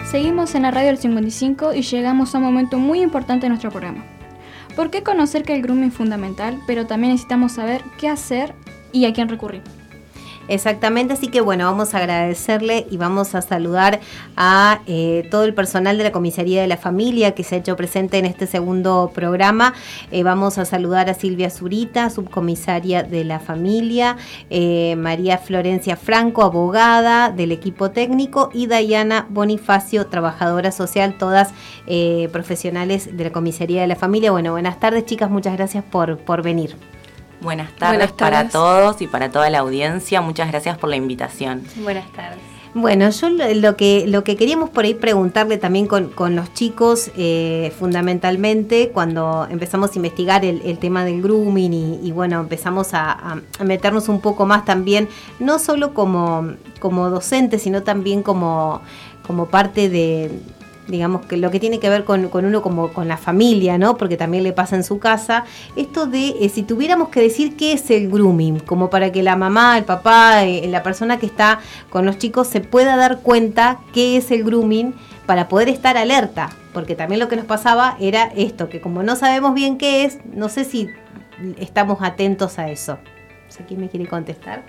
Seguimos en la radio del 55 y llegamos a un momento muy importante de nuestro programa. ¿Por qué conocer que el grooming es fundamental, pero también necesitamos saber qué hacer y a quién recurrir? Exactamente, así que bueno, vamos a agradecerle y vamos a saludar a todo el personal de la Comisaría de la Familia que se ha hecho presente en este segundo programa. Vamos a saludar a Silvia Zurita, subcomisaria de la Familia, María Florencia Franco, abogada del equipo técnico, y Dayana Bonifacio, trabajadora social, todas profesionales de la Comisaría de la Familia. Bueno, buenas tardes, chicas, muchas gracias por venir. Buenas tardes para todos y para toda la audiencia. Muchas gracias por la invitación. Buenas tardes. Bueno, yo lo que queríamos por ahí preguntarle también con los chicos, fundamentalmente, cuando empezamos a investigar el tema del grooming y bueno, empezamos a meternos un poco más también, no solo como docentes, sino también como parte de, digamos, que lo que tiene que ver con uno como con la familia, ¿no? Porque también le pasa en su casa. Esto de, si tuviéramos que decir qué es el grooming, como para que la mamá, el papá, la persona que está con los chicos se pueda dar cuenta qué es el grooming para poder estar alerta. Porque también lo que nos pasaba era esto, que como no sabemos bien qué es, no sé si estamos atentos a eso. No sé quién me quiere contestar.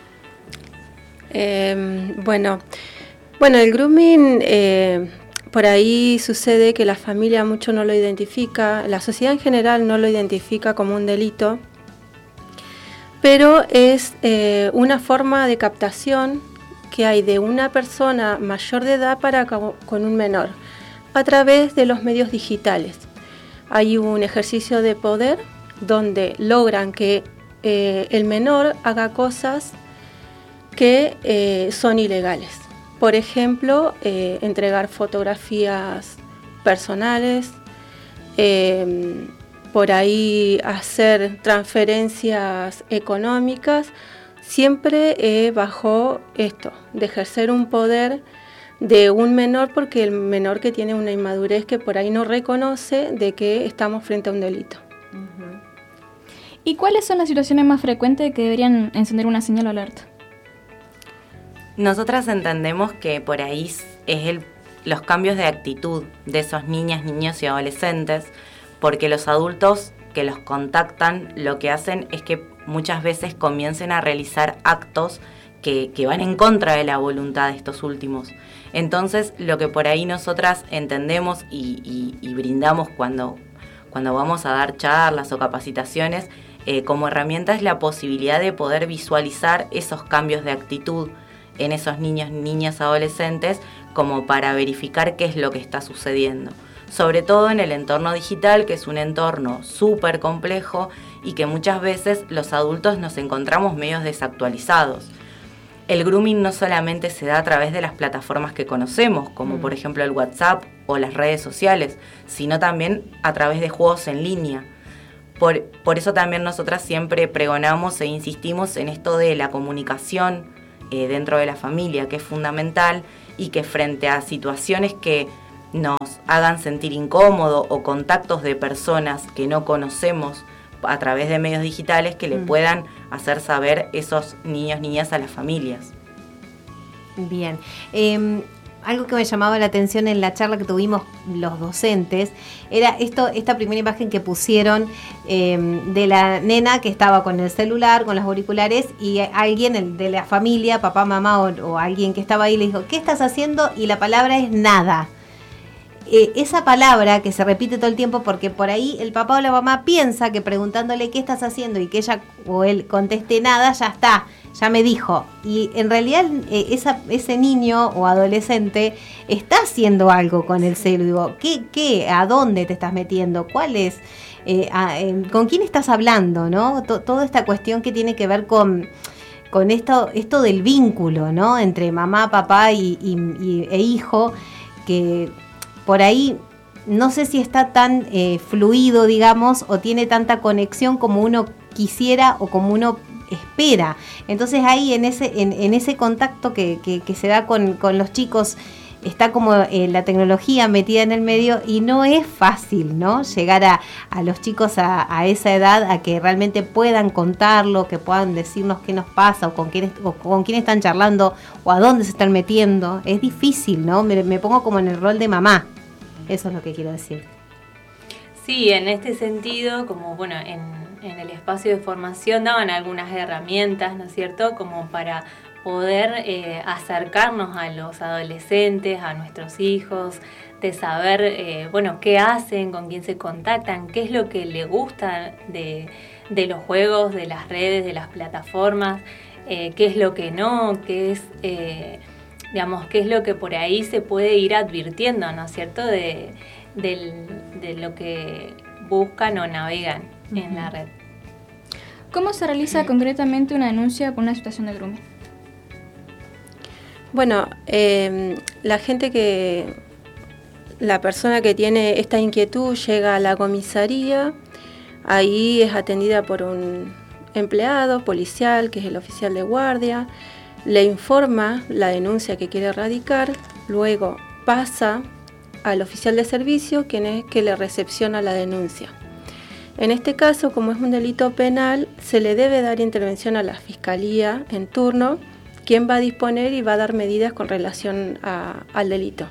Bueno, el grooming... por ahí sucede que la familia mucho no lo identifica, la sociedad en general no lo identifica como un delito, pero es una forma de captación que hay de una persona mayor de edad para con un menor, a través de los medios digitales. Hay un ejercicio de poder donde logran que el menor haga cosas que son ilegales. Por ejemplo, entregar fotografías personales, por ahí hacer transferencias económicas, siempre bajo esto, de ejercer un poder de un menor, porque el menor que tiene una inmadurez que por ahí no reconoce de que estamos frente a un delito. Uh-huh. ¿Y cuáles son las situaciones más frecuentes que deberían encender una señal o alerta? Nosotras entendemos que por ahí es los cambios de actitud de esos niñas, niños y adolescentes, porque los adultos que los contactan lo que hacen es que muchas veces comiencen a realizar actos que van en contra de la voluntad de estos últimos. Entonces, lo que por ahí nosotras entendemos y brindamos cuando vamos a dar charlas o capacitaciones, como herramienta es la posibilidad de poder visualizar esos cambios de actitud en esos niños, niñas, adolescentes, como para verificar qué es lo que está sucediendo. Sobre todo en el entorno digital, que es un entorno súper complejo y que muchas veces los adultos nos encontramos medios desactualizados. El grooming no solamente se da a través de las plataformas que conocemos, como por ejemplo el WhatsApp o las redes sociales, sino también a través de juegos en línea. Por eso también nosotras siempre pregonamos e insistimos en esto de la comunicación dentro de la familia, que es fundamental, y que frente a situaciones que nos hagan sentir incómodo o contactos de personas que no conocemos a través de medios digitales, que le puedan hacer saber esos niños, niñas a las familias. Bien. Algo que me llamaba la atención en la charla que tuvimos los docentes era esta primera imagen que pusieron de la nena que estaba con el celular, con los auriculares, y alguien de la familia, papá, mamá o alguien que estaba ahí le dijo, ¿qué estás haciendo? Y la palabra es nada. Esa palabra que se repite todo el tiempo, porque por ahí el papá o la mamá piensa que preguntándole qué estás haciendo y que ella o él conteste nada, ya está, ya me dijo. Y en realidad ese niño o adolescente está haciendo algo con el celu. Digo, ¿qué? ¿A dónde te estás metiendo? ¿Cuál es? ¿Con quién estás hablando? ¿No? Toda esta cuestión que tiene que ver con esto del vínculo, ¿no? Entre mamá, papá e hijo, que por ahí no sé si está tan fluido, digamos, o tiene tanta conexión como uno quisiera o como uno espera. Entonces ahí en ese contacto que se da con los chicos, está como la tecnología metida en el medio y no es fácil, ¿no? Llegar a los chicos a esa edad a que realmente puedan contarlo, que puedan decirnos qué nos pasa o con quién están charlando o a dónde se están metiendo. Es difícil, ¿no? Me pongo como en el rol de mamá. Eso es lo que quiero decir. Sí, en este sentido, como bueno, en el espacio de formación daban algunas herramientas, ¿no es cierto?, como para poder acercarnos a los adolescentes, a nuestros hijos, de saber, bueno, qué hacen, con quién se contactan, qué es lo que les gusta de los juegos, de las redes, de las plataformas, qué es lo que no, qué es, digamos, qué es lo que por ahí se puede ir advirtiendo, ¿no es cierto?, de lo que buscan o navegan en la red. ¿Cómo se realiza concretamente una denuncia por una situación de grooming? Bueno, la persona que tiene esta inquietud llega a la comisaría, ahí es atendida por un empleado policial, que es el oficial de guardia, le informa la denuncia que quiere radicar, luego pasa al oficial de servicio, quien es que le recepciona la denuncia. En este caso, como es un delito penal, se le debe dar intervención a la fiscalía en turno, quien va a disponer y va a dar medidas con relación al delito.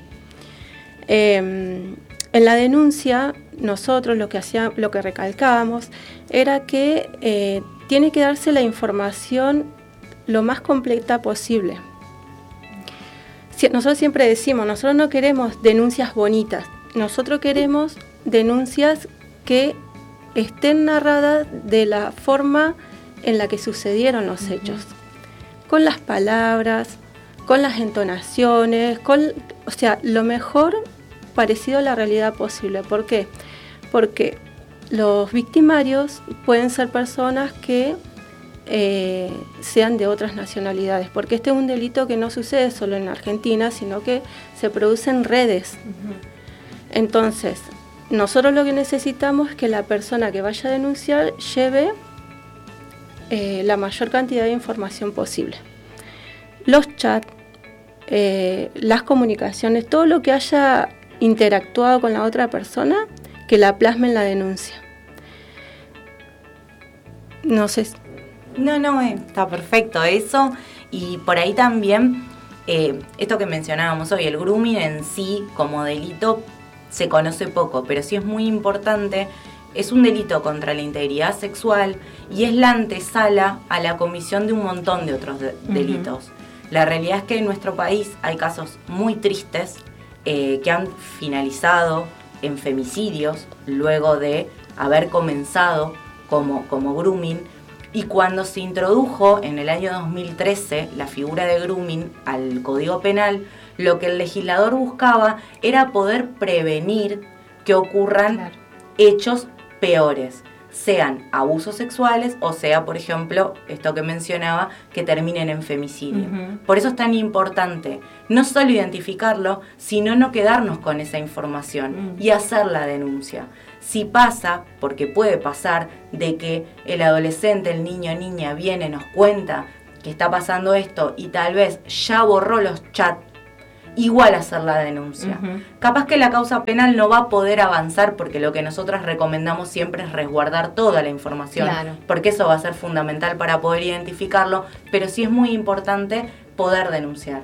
En la denuncia, nosotros lo que recalcábamos era que tiene que darse la información lo más completa posible. Nosotros siempre decimos, nosotros no queremos denuncias bonitas, nosotros queremos denuncias que estén narradas de la forma en la que sucedieron los hechos, con las palabras, con las entonaciones, o sea, lo mejor parecido a la realidad posible. ¿Por qué? Porque los victimarios pueden ser personas que sean de otras nacionalidades, porque este es un delito que no sucede solo en Argentina, sino que se produce en redes. Entonces, nosotros lo que necesitamos es que la persona que vaya a denunciar lleve la mayor cantidad de información posible. Los chats, las comunicaciones, todo lo que haya interactuado con la otra persona, que la plasme en la denuncia. No sé. No, está perfecto eso. Y por ahí también, esto que mencionábamos hoy, el grooming en sí como delito se conoce poco, pero sí es muy importante. Es un delito contra la integridad sexual y es la antesala a la comisión de un montón de otros delitos. La realidad es que en nuestro país hay casos muy tristes que han finalizado en femicidios luego de haber comenzado como grooming. Y cuando se introdujo en el año 2013 la figura de grooming al Código Penal, lo que el legislador buscaba era poder prevenir que ocurran hechos peores, sean abusos sexuales o sea, por ejemplo, esto que mencionaba, que terminen en femicidio. Por eso es tan importante no solo identificarlo, sino no quedarnos con esa información y hacer la denuncia. Si pasa, porque puede pasar, de que el adolescente, el niño o niña viene, nos cuenta que está pasando esto y tal vez ya borró los chats, igual hacer la denuncia. Capaz que la causa penal no va a poder avanzar porque lo que nosotras recomendamos siempre es resguardar toda la información, porque eso va a ser fundamental para poder identificarlo, pero sí es muy importante poder denunciar.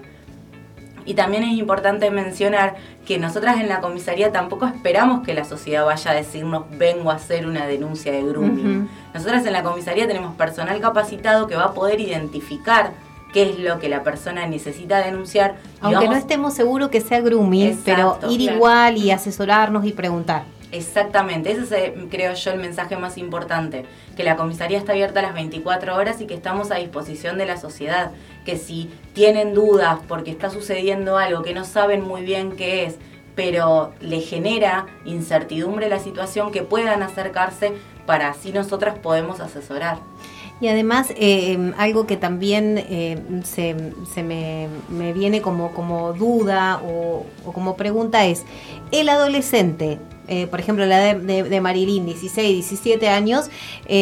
Y también es importante mencionar que nosotras en la comisaría tampoco esperamos que la sociedad vaya a decirnos vengo a hacer una denuncia de grooming. Nosotras en la comisaría tenemos personal capacitado que va a poder identificar qué es lo que la persona necesita denunciar. Aunque no estemos seguros que sea grooming, pero ir igual y asesorarnos y preguntar. Exactamente, ese es, creo yo, el mensaje más importante, que la comisaría está abierta a las 24 horas y que estamos a disposición de la sociedad, que si tienen dudas porque está sucediendo algo que no saben muy bien qué es, pero le genera incertidumbre la situación, que puedan acercarse para así nosotras podemos asesorar. Y además, algo que también se me viene como duda o como pregunta es, el adolescente, por ejemplo, la de Marilyn, 16, 17 años,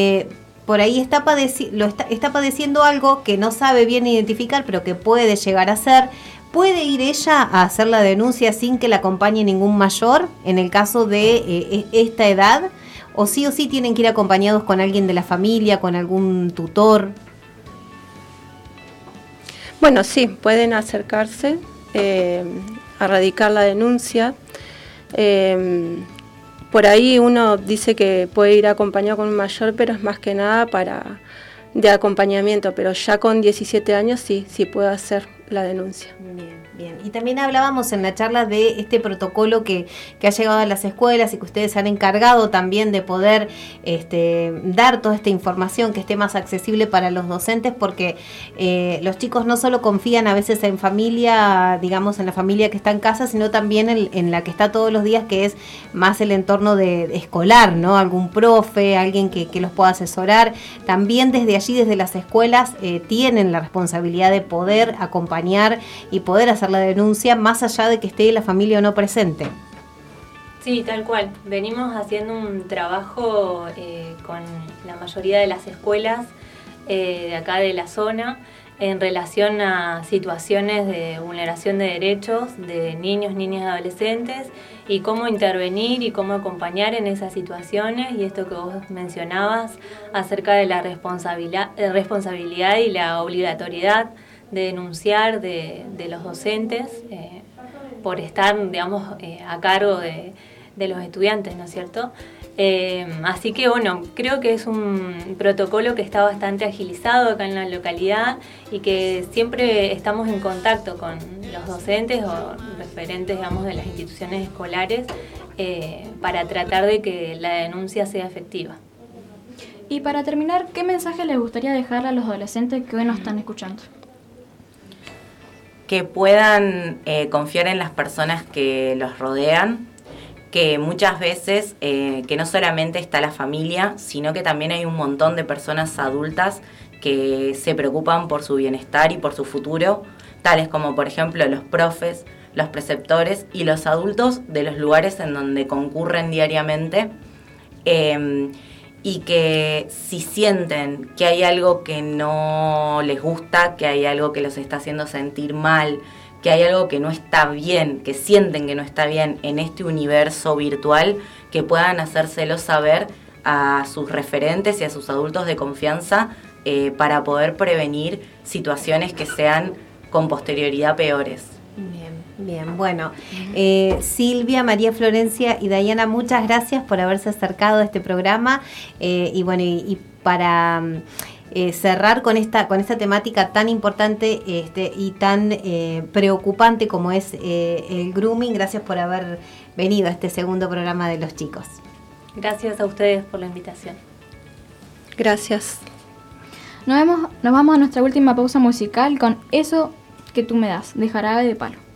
por ahí está padeciendo algo que no sabe bien identificar, pero que puede llegar a ser, ¿Puede ir ella a hacer la denuncia sin que la acompañe ningún mayor en el caso de esta edad? ¿O sí tienen que ir acompañados con alguien de la familia, con algún tutor? Bueno, sí, pueden acercarse a radicar la denuncia. Por ahí uno dice que puede ir acompañado con un mayor, pero es más que nada de acompañamiento, pero ya con 17 años sí puede hacer la denuncia. Bien. Y también hablábamos en la charla de este protocolo que ha llegado a las escuelas y que ustedes se han encargado también de poder dar toda esta información que esté más accesible para los docentes, porque los chicos no solo confían a veces en familia, digamos en la familia que está en casa, sino también en la que está todos los días, que es más el entorno de escolar, ¿no? Algún profe, alguien que los pueda asesorar. También desde allí, desde las escuelas, tienen la responsabilidad de poder acompañar y poder hacer la denuncia, más allá de que esté la familia o no presente. Sí, tal cual. Venimos haciendo un trabajo con la mayoría de las escuelas de acá de la zona en relación a situaciones de vulneración de derechos de niños, niñas y adolescentes, y cómo intervenir y cómo acompañar en esas situaciones, y esto que vos mencionabas acerca de la responsabilidad y la obligatoriedad de denunciar de los docentes por estar, digamos, a cargo de los estudiantes, ¿no es cierto? Así que bueno, creo que es un protocolo que está bastante agilizado acá en la localidad y que siempre estamos en contacto con los docentes o referentes, digamos, de las instituciones escolares para tratar de que la denuncia sea efectiva. Y para terminar, ¿qué mensaje les gustaría dejar a los adolescentes que hoy nos están escuchando? Que puedan confiar en las personas que los rodean, que muchas veces que no solamente está la familia, sino que también hay un montón de personas adultas que se preocupan por su bienestar y por su futuro, tales como por ejemplo los profes, los preceptores y los adultos de los lugares en donde concurren diariamente, y que si sienten que hay algo que no les gusta, que hay algo que los está haciendo sentir mal, que hay algo que no está bien, que sienten que no está bien en este universo virtual, que puedan hacérselo saber a sus referentes y a sus adultos de confianza para poder prevenir situaciones que sean con posterioridad peores. Bien, bueno, Silvia, María Florencia y Dayana, muchas gracias por haberse acercado a este programa y bueno, y para cerrar con esta temática tan importante y tan preocupante como es el grooming. Gracias por haber venido a este segundo programa de Los Chicos. Gracias a ustedes por la invitación. Gracias. Nos vamos a nuestra última pausa musical con Eso que tú me das, de Jarabe de Palo.